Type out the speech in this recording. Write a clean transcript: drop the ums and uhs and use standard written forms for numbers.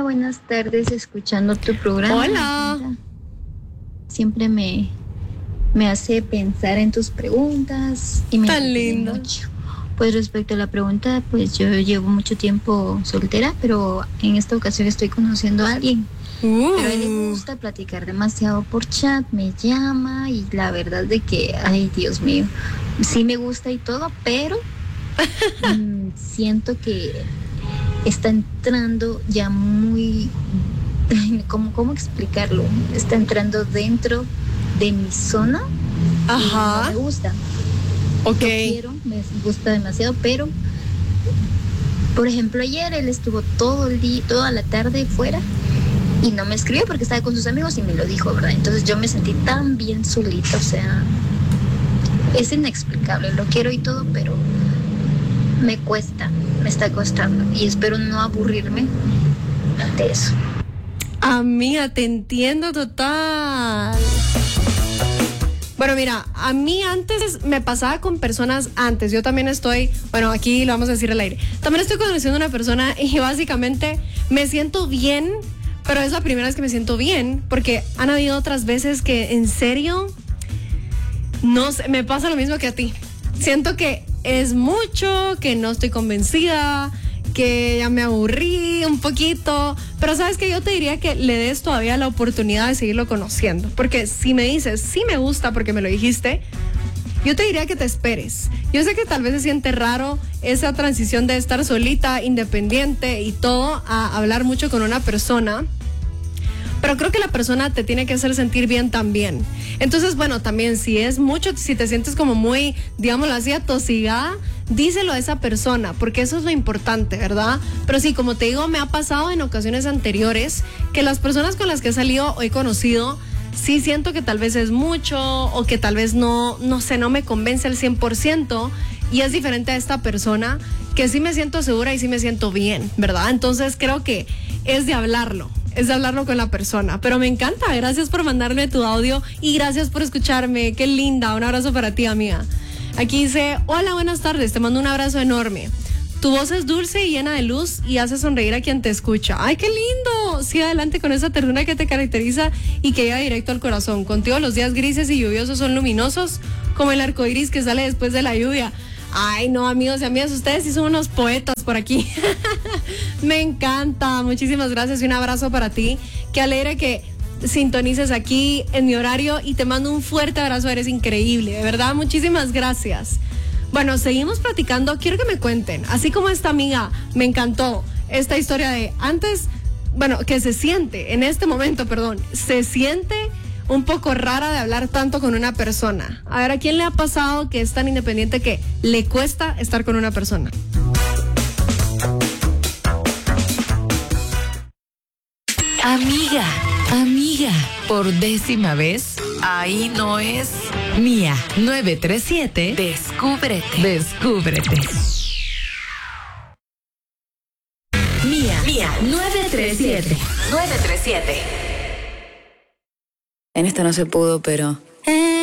buenas tardes, escuchando tu programa. Hola. Siempre me hace pensar en tus preguntas y me tan lindo mucho. Pues respecto a la pregunta, pues yo llevo mucho tiempo soltera, pero en esta ocasión estoy conociendo a alguien. Pero a él le gusta platicar demasiado por chat, me llama y la verdad de que, ay Dios mío, sí me gusta y todo, pero siento que está entrando ya muy, ¿cómo explicarlo? Está entrando dentro de mi zona. Ajá. Y no me gusta. Ok. Lo quiero, me gusta demasiado, pero por ejemplo ayer él estuvo todo el día, toda la tarde fuera y no me escribió porque estaba con sus amigos y me lo dijo, ¿verdad? Entonces yo me sentí tan bien solita, o sea, es inexplicable, lo quiero y todo, pero me está costando y espero no aburrirme de eso. Amiga, te entiendo total. Bueno, mira, a mí antes me pasaba con personas antes. Yo también estoy, bueno, aquí lo vamos a decir al aire. También estoy conociendo a una persona y básicamente me siento bien, pero es la primera vez que me siento bien, porque han habido otras veces que en serio, no sé, me pasa lo mismo que a ti. Siento que es mucho, que no estoy convencida, que ya me aburrí un poquito, pero sabes que yo te diría que le des todavía la oportunidad de seguirlo conociendo, porque si me dices, sí me gusta porque me lo dijiste, yo te diría que te esperes. Yo sé que tal vez se siente raro esa transición de estar solita, independiente y todo, a hablar mucho con una persona, pero creo que la persona te tiene que hacer sentir bien también. Entonces, bueno, también si es mucho, si te sientes como muy, digámoslo así, atosigada, díselo a esa persona, porque eso es lo importante, ¿verdad? Pero sí, como te digo, me ha pasado en ocasiones anteriores que las personas con las que he salido o he conocido, sí siento que tal vez es mucho o que tal vez no sé, no me convence al 100%, y es diferente a esta persona que sí me siento segura y sí me siento bien, ¿verdad? Entonces creo que es de hablarlo con la persona, pero me encanta. Gracias por mandarme tu audio y gracias por escucharme. Qué linda. Un abrazo para ti, amiga. Aquí dice, hola, buenas tardes, te mando un abrazo enorme. Tu voz es dulce y llena de luz y hace sonreír a quien te escucha. ¡Ay, qué lindo! Sigue adelante con esa ternura que te caracteriza y que llega directo al corazón. Contigo los días grises y lluviosos son luminosos como el arco iris que sale después de la lluvia. Ay, no, amigos y amigas, ustedes sí son unos poetas por aquí. Me encanta, muchísimas gracias y un abrazo para ti. Qué alegre que sintonices aquí en mi horario y te mando un fuerte abrazo, eres increíble, de verdad, muchísimas gracias. Bueno, seguimos platicando, quiero que me cuenten, así como esta amiga, me encantó esta historia de antes, bueno, que se siente, en este momento, perdón, se siente un poco rara de hablar tanto con una persona. A ver, ¿a quién le ha pasado que es tan independiente que le cuesta estar con una persona? Amiga, por 10ª vez, ahí no es Mía 937. Descúbrete. Mía 937. En esta no se pudo, pero